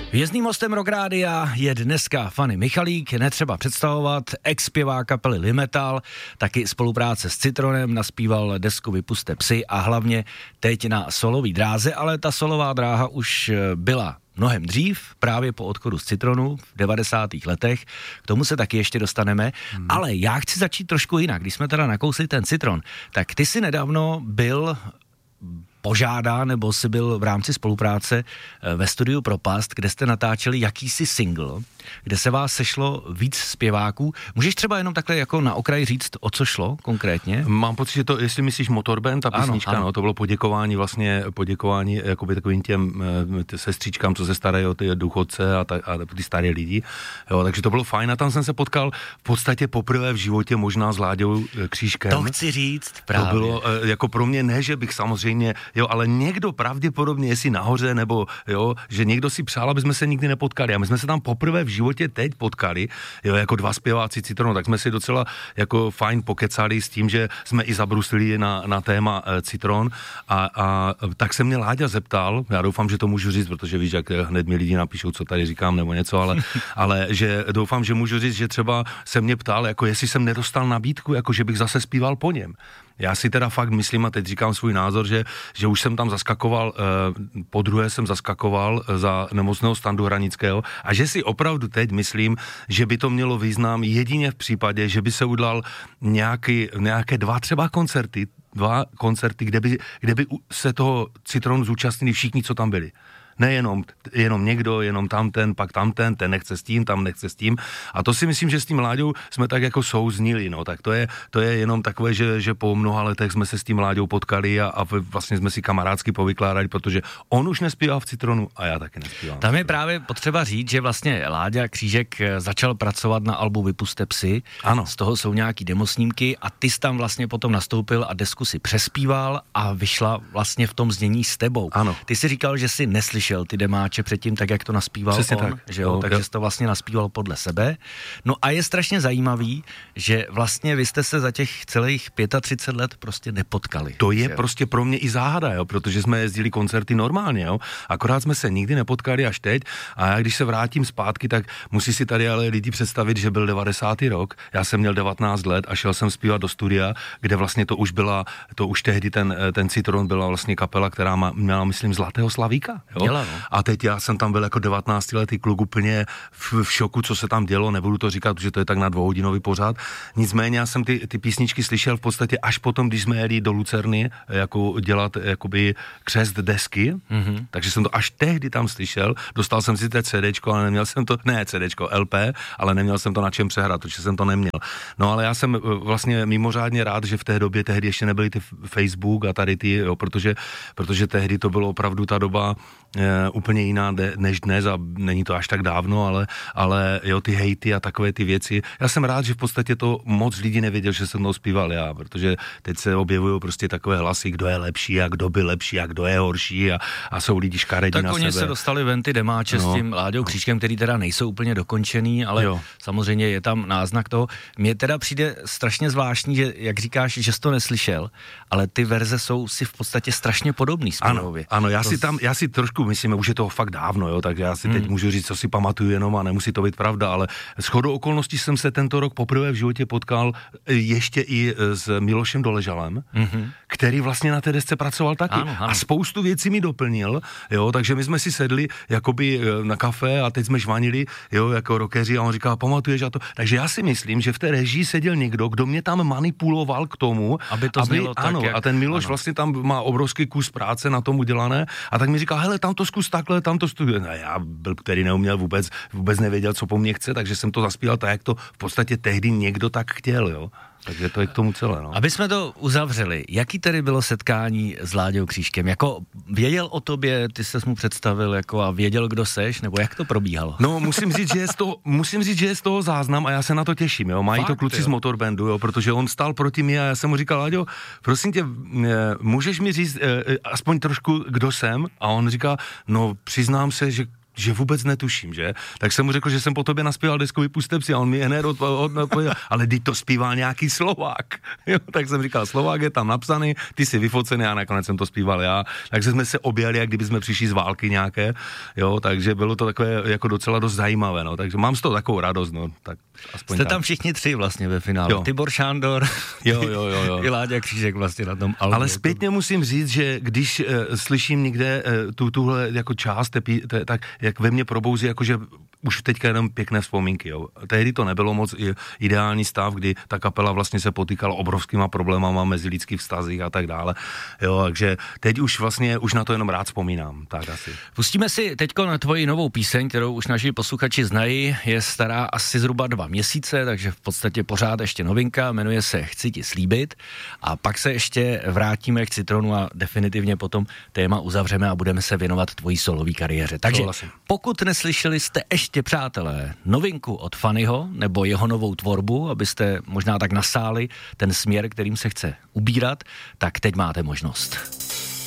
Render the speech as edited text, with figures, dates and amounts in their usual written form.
Vězným hostem Rock Rádia je dneska Fanny Michalík, netřeba představovat, ex-zpěvák kapely Limetal, taky spolupráce s Citronem, naspíval desku Vypuste psy a hlavně teď na solový dráze, ale ta solová dráha už byla mnohem dřív, právě po odchodu z Citronu v 90. letech, k tomu se taky ještě dostaneme, ale já chci začít trošku jinak, když jsme teda nakousli ten Citron, tak ty si nedávno byl požádá, nebo jsi byl v rámci spolupráce ve studiu Propast, kde jste natáčeli jakýsi single, kde se vás sešlo víc zpěváků. Můžeš třeba jenom takhle jako na okraj říct, o co šlo konkrétně? Mám pocit, že to, jestli myslíš Motorband, ta písnička, ano. No, to bylo poděkování jakoby takovým těm sestřičkám, co se starají o ty důchodce a ty staré lidi. Jo, takže to bylo fajn a tam jsem se potkal v podstatě poprvé v životě možná s Láďou Křížkem. To chci říct právě. To bylo jako pro mě ne, že bych samozřejmě, jo, ale někdo pravděpodobně, jestli nahoře, nebo jo, že někdo si přál, aby jsme se nikdy nepotkali. A my jsme se tam poprvé v životě teď potkali, jo, jako dva zpěváci Citronu, tak jsme si docela jako fajn pokecali s tím, že jsme i zabruslili na téma Citron a tak se mě Láďa zeptal, já doufám, že to můžu říct, protože víš, jak hned mi lidi napíšou, co tady říkám nebo něco, ale že doufám, že můžu říct, že třeba se mě ptal, jako jestli jsem nedostal nabídku, jako že bych zase zpíval po něm. Já si teda fakt myslím, a teď říkám svůj názor, že už jsem tam zaskakoval, podruhé jsem zaskakoval za nemocného Standu Hranického a že si opravdu teď myslím, že by to mělo význam jedině v případě, že by se udělal nějaké dva koncerty, kde by se toho Citronu zúčastnili všichni, co tam byli. Nejenom někdo, jenom tamten, pak tamten, ten nechce s tím, tam nechce s tím. A to si myslím, že s tím Láďou jsme tak jako souznili, no. Tak to je jenom takové, že po mnoha letech jsme se s tím Láďou potkali a vlastně jsme si kamarádsky povykládali, protože on už nespíval v Citronu a já taky nespívám. Tam je právě potřeba říct, že vlastně Láďa Křížek začal pracovat na albu Vypuste psy. Ano. Z toho jsou nějaký demosnímky a ty jsi tam vlastně potom nastoupil a desku si přespíval a vyšla vlastně v tom znění s tebou. Ano. Ty si říkal, že si neslyšel ty demáče předtím, tak jak to naspíval přesně on, tak. že jo, takže jsi to vlastně naspíval podle sebe. No a je strašně zajímavý, že vlastně vy jste se za těch celých 35 let prostě nepotkali. To je prostě pro mě i záhada, jo, protože jsme jezdili koncerty normálně, jo, akorát jsme se nikdy nepotkali až teď a já když se vrátím zpátky, tak musí si tady ale lidi představit, že byl 90. rok, já jsem měl 19 let a šel jsem zpívat do studia, kde vlastně to už tehdy ten Citron byla vlastně kapela, která měla, myslím, Zlatého Slavíka, jo. A teď já jsem tam byl jako 19letý kluk úplně v šoku, co se tam dělo, nebudu to říkat, že to je tak na 2hodinový pořád. Nicméně já jsem ty písničky slyšel v podstatě až potom, když jsme jeli do Lucerny jako dělat jakoby křest desky, takže jsem to až tehdy tam slyšel, dostal jsem si CDčko, ale neměl jsem to, LP, ale neměl jsem to na čem přehrát, protože jsem to neměl. No ale já jsem vlastně mimořádně rád, že v té době tehdy ještě nebyly ty Facebook a tady ty, jo, protože tehdy to bylo opravdu ta doba úplně jiná než dnes a není to až tak dávno, ale jo, ty hejty a takové ty věci. Já jsem rád, že v podstatě to moc lidí nevěděl, že jsem to zpíval já, protože teď se objevují prostě takové hlasy, kdo je lepší a kdo byl lepší a kdo je horší a jsou lidi škaredí na sebe. Tak oni se dostali ven ty demáče s tím Láďou Křížkem, který teda nejsou úplně dokončený, ale samozřejmě je tam náznak toho. Mně teda přijde strašně zvláštní, že jak říkáš, že jsi to neslyšel, ale ty verze jsou si v podstatě strašně podobný zpěvově. Ano, já si trošku myslím, už je to fakt dávno, jo, takže já si teď můžu říct, co si pamatuju jenom a nemusí to být pravda, ale shodou okolností jsem se tento rok poprvé v životě potkal ještě i s Milošem Doležalem, který vlastně na té desce pracoval taky. Ano. A spoustu věcí mi doplnil, jo, takže my jsme si sedli jakoby na kafe a teď jsme žvanili, jo, jako rockeři a on říkal, pamatuješ a to. Takže já si myslím, že v té režii seděl někdo, kdo mě tam manipuloval k tomu, aby to znělo tak, ano, a ten Miloš vlastně tam má obrovský kus práce na tom udělané a tak mi říká, hele, tam to zkus takhle, tam to studio. No, já byl, který neuměl vůbec nevěděl, co po mně chce, takže jsem to zaspíval tak, jak to v podstatě tehdy někdo tak chtěl, jo. Takže to je k tomu celé, no. Aby jsme to uzavřeli, jaký tedy bylo setkání s Láďou Křížkem? Jako věděl o tobě, ty ses mu představil jako a věděl, kdo seš, nebo jak to probíhalo? No, musím říct, že je z toho záznam a já se na to těším, jo. Mají to kluci z Motorbandu, jo, protože on stál proti mě a já jsem mu říkal, Láďo, prosím tě, můžeš mi říct aspoň trošku, kdo jsem? A on říká, no, přiznám se, že že vůbec netuším, že? Tak jsem mu řekl, že jsem po tobě naspíval desku Vypuste psy a on mi hned odpověděl, ale ty to zpíval nějaký Slovák. Jo, tak jsem říkal, Slovák je tam napsaný, ty jsi vyfocený a nakonec jsem to zpíval já. Takže jsme se objali, jak kdyby jsme přišli z války nějaké, jo, takže bylo to takové jako docela dost zajímavé, no, takže mám z toho takovou radost, no, tak aspoň jste tak. Tam všichni tři vlastně ve finále. Jo. Tibor Šándor, jo. i Láďa Křížek vlastně na tom albu. Ale zpětně musím říct, že když slyším někde tuhle jako část, tak jak ve mně probouzí, jakože už teďka jenom pěkné vzpomínky, jo. Tehdy to nebylo moc ideální stav, kdy ta kapela vlastně se potýkala obrovskýma problémama mezi lidských vztazích a tak dále, jo, takže teď už vlastně, už na to jenom rád vzpomínám, tak asi. Pustíme si teďko na tvoji novou píseň, kterou už naši posluchači znají, je stará asi zhruba 2 měsíce, takže v podstatě pořád ještě novinka, jmenuje se Chci ti slíbit a pak se ještě vrátíme k Citronu a definitivně potom téma uzavřeme a budeme se věnovat tvojí solový kariéře. Takže pokud neslyšeli jste ještě, přátelé, novinku od Fannyho nebo jeho novou tvorbu, abyste možná tak nasáli ten směr, kterým se chce ubírat, tak teď máte možnost.